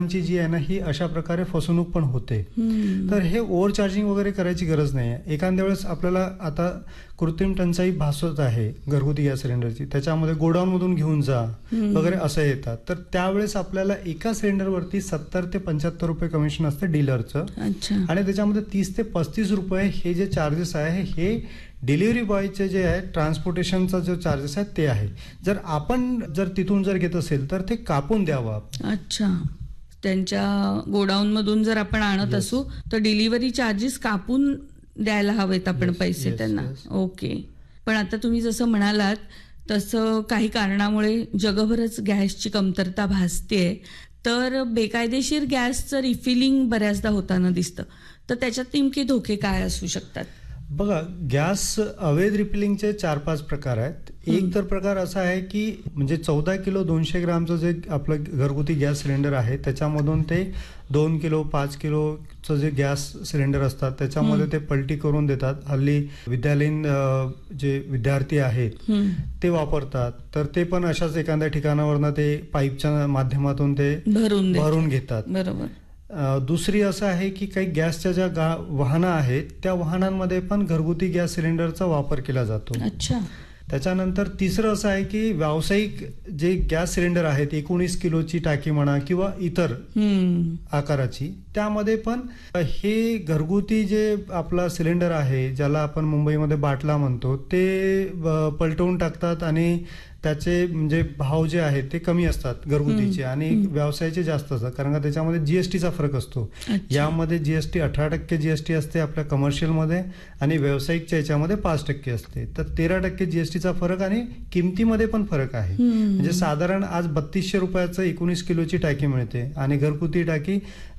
ची जी आहे ना ही अशा प्रकारे फसवणूक पण होते. तर हे ओव्हर चार्जिंग वगैरे करायची गरज नाही आहे. एखाद्या वेळेस आपल्याला आता कृत्रिम टंचाई भासत आहे घरगुती गॅस सिलेंडरची, त्याच्यामध्ये गोडाऊनमधून घेऊन जा वगैरे असं येतात. तर त्यावेळेस आपल्याला एका सिलेंडरवरती 70 ते 75 रुपये कमिशन असतं डीलरचं. आणि त्याच्यामध्ये 30 ते 35 रुपये हे जे चार्जेस आहे हे डिलिव्हरी बॉयचे जे आहे ट्रान्सपोर्टेशनचा जो चार्जेस आहे ते आहे. जर आपण तिथून जर घेत असेल तर ते कापून द्यावं. अच्छा, त्यांच्या गोडाऊन मधून जर आपण आणत असू तर डिलिव्हरी चार्जेस कापून द्यायला हवेत आपण पैसे त्यांना. ओके. पण आता तुम्ही जसं म्हणालात तसं काही कारणामुळे जगभरच गॅसची कमतरता भासतेय, तर बेकायदेशीर गॅसचं रिफिलिंग बऱ्याचदा होताना दिसतं. तर त्याच्यात नेमके धोके काय असू शकतात? बघा, गॅस अवैध रिफिलिंगचे 4-5 प्रकार आहेत. एक तर प्रकार असा आहे की म्हणजे 14 किलो 200 ग्रामचं जे आपलं घरगुती गॅस सिलेंडर आहे त्याच्यामधून ते 2 किलो 5 किलोचं जे गॅस सिलेंडर असतात त्याच्यामध्ये ते पलटी करून देतात. हल्ली विद्यालयीन जे विद्यार्थी आहेत ते वापरतात, तर ते पण अशाच एखाद्या ठिकाणावरनं ते पाईपच्या माध्यमातून ते भरून घेतात. बरोबर. दुसरी असं आहे की काही गॅसच्या ज्या वाहनं आहेत त्या वाहनांमध्ये पण घरगुती गॅस सिलेंडरचा वापर केला जातो. अच्छा. त्याच्यानंतर तिसरं असं आहे की व्यावसायिक जे गॅस सिलेंडर आहेत 19 किलोची टाकी म्हणा किंवा इतर आकाराची, त्यामध्ये पण हे घरगुती जे आपला सिलेंडर आहे ज्याला आपण मुंबईमध्ये बाटला म्हणतो ते पलटवून टाकतात आणि त्याचे म्हणजे भाव जे आहेत ते कमी असतात घरगुतीचे आणि व्यवसायाचे जास्त असतात, कारण का त्याच्यामध्ये जीएसटीचा फरक असतो. यामध्ये जीएसटी 18% जीएसटी असते आपल्या कमर्शियलमध्ये आणि व्यावसायिकच्या याच्यामध्ये 5% असते. तर 13% जीएसटीचा फरक आणि किमतीमध्ये पण फरक आहे. म्हणजे साधारण आज 3200 रुपयाचं 19 किलोची टाकी मिळते आणि घरगुती टाकी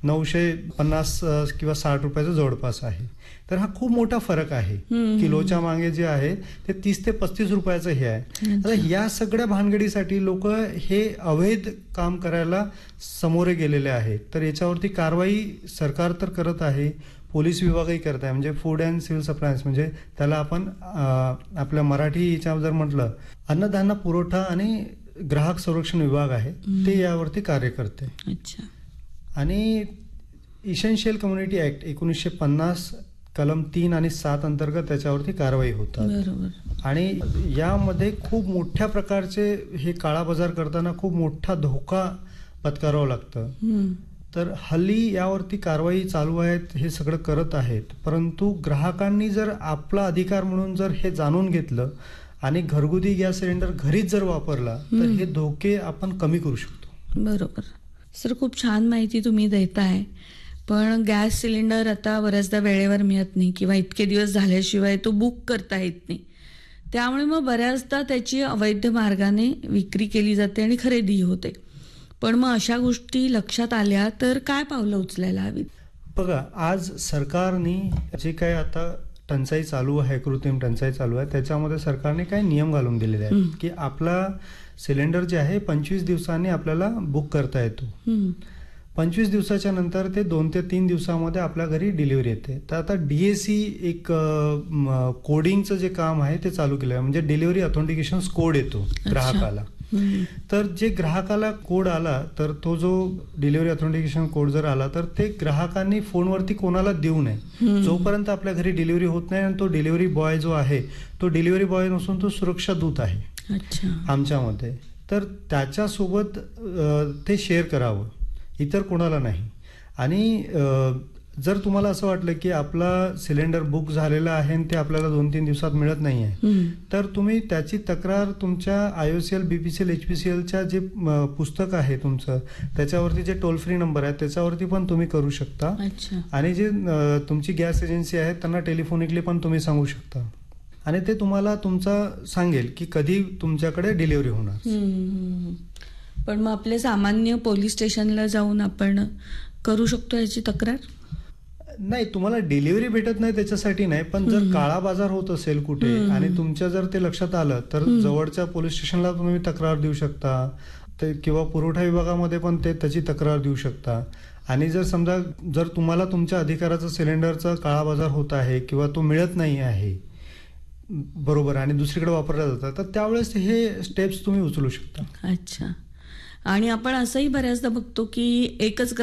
950 किंवा 60 रुपयाचं जवळपास आहे. तर हा खूप मोठा फरक आहे. किलोच्या मागे जे आहे ते 30 ते 35 रुपयाचं हे आहे. आता या सगळ्या भानगडीसाठी लोक हे अवैध काम करायला समोरे गेलेले आहेत. तर याच्यावरती कारवाई सरकार तर करत आहे, पोलीस विभागही करत आहे. म्हणजे फूड अँड सिव्हिल सप्लायन्स, म्हणजे त्याला आपण आपल्या मराठी याच्यावर जर म्हटलं अन्नधान्य पुरवठा आणि ग्राहक संरक्षण विभाग आहे ते यावरती कार्य करते. अच्छा. आणि इसेन्शियल कम्युनिटी ऍक्ट 1950 कलम 3 आणि 7 अंतर्गत त्याच्यावरती कारवाई होतात. आणि यामध्ये खूप मोठ्या प्रकारचे हे काळाबाजार करताना खूप मोठा धोका पत्करावं लागतं. तर हल्ली यावरती कारवाई चालू आहेत, हे सगळं करत आहेत. परंतु ग्राहकांनी जर आपला अधिकार म्हणून जर हे जाणून घेतलं आणि घरगुती गॅस सिलेंडर घरीच जर वापरला तर हे धोके आपण कमी करू शकतो. बरोबर. सर, खूप छान माहिती तुम्ही देताय. पण गॅस सिलेंडर आता बऱ्याचदा वेळेवर मिळत नाही किंवा इतके दिवस झाल्याशिवाय तो बुक करता येत नाही. त्यामुळे मग बऱ्याचदा त्याची अवैध मार्गाने विक्री केली जाते आणि खरेदी होते. पण मग अशा गोष्टी लक्षात आल्या तर काय पावलं उचलायला हवीत? बघा, आज सरकारने जे काही आता टंचाई चालू आहे, कृत्रिम टंचाई चालू आहे, त्याच्यामध्ये सरकारने काही नियम घालून दिलेले आहेत की आपला सिलेंडर जे आहे 25 दिवसांनी आपल्याला बुक करता येतो. 25 दिवसाच्या नंतर ते 2 ते 3 दिवसामध्ये आपल्या घरी डिलिव्हरी येते. तर आता DAC एक कोडिंगचं जे काम आहे ते चालू केलं आहे. म्हणजे डिलिव्हरी ऑथेंटिकेशन कोड येतो ग्राहकाला. तर जे ग्राहकाला कोड आला तर तो जो डिलिव्हरी ऑथेंटिकेशन कोड जर आला तर ते ग्राहकांनी फोनवरती कोणाला देऊ नये जोपर्यंत आपल्या घरी डिलिव्हरी होत नाही. आणि तो डिलिव्हरी बॉय जो आहे तो डिलिव्हरी बॉय नसून तो सुरक्षा दूत आहे आमच्यामध्ये. तर त्याच्यासोबत ते शेअर करावं, इतर कोणाला नाही. आणि जर तुम्हाला असं वाटलं की आपला सिलेंडर बुक झालेला आहे आणि ते आपल्याला 2-3 दिवसात मिळत नाही आहे तर तुम्ही त्याची तक्रार तुमच्या IOCL, BPCL, HPCLच्या जे पुस्तक आहे तुमचं त्याच्यावरती जे टोल फ्री नंबर आहे त्याच्यावरती पण तुम्ही करू शकता. आणि जे तुमची गॅस एजन्सी आहे त्यांना टेलिफोनिकली पण तुम्ही सांगू शकता आणि ते तुम्हाला तुमचा सांगेल की कधी तुमच्याकडे डिलिव्हरी होणार. पण मग आपले सामान्य पोलीस स्टेशनला जाऊन आपण करू शकतो याची तक्रार? नाही, तुम्हाला डिलिव्हरी भेटत नाही त्याच्यासाठी नाही, पण जर काळा बाजार होत असेल कुठे आणि तुमच्या जर ते लक्षात आलं तर जवळच्या पोलीस स्टेशनला तुम्ही तक्रार देऊ शकता किंवा पुरवठा विभागामध्ये पण ते त्याची तक्रार देऊ शकता. आणि जर समजा जर तुम्हाला तुमच्या अधिकाराचा सिलेंडरचा काळा बाजार होत आहे किंवा तो मिळत नाही आहे बरोबर आणि दुसरीकडे वापरला जातात तर त्यावेळेस हे स्टेप्स तुम्ही उचलू शकता. अच्छा. आणि आपण असंही बऱ्याचदा बघतो की एकच